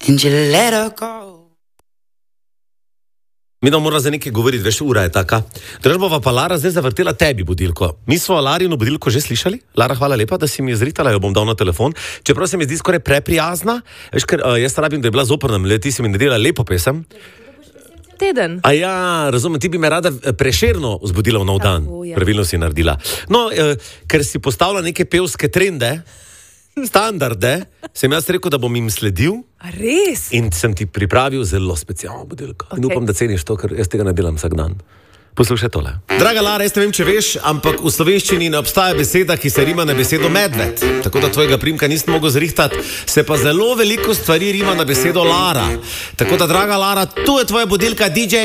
and you let her go. Mi da mora za nekaj govoriti, veš, ura je taka. Držbova pa Lara zdaj zavrtela tebi budilko. Mi smo Larino budilko že slišali. Lara, hvala lepa, da si mi zritala, jo bom dal na telefon. Čeprav se mi zdi skoraj preprijazna, veš, ker jaz rabim, da je bila zoprna, ti si mi naredila lepo pesem. Teden. A ja, razumem, ti bi me rada Prešerno vzbudila v nov dan. Ja. Pravilno si naredila. No, ker si postavila neke pevske trende, standarde, sem jaz rekel, da bom jim sledil. A res? In sem ti pripravil zelo specialno budilko. In upam, da ceniš to, ker jaz tega ne delam vsak dan. Poslušaj tole. Draga Lara, jaz ne vem, če veš, ampak v slovenščini ne obstaja beseda, ki se rima na besedo medved. Tako da tvojega primka nisem mogel zrihtati, se pa zelo veliko stvari rima na besedo Lara. Tako da, draga Lara, tu je tvoja budilka DJ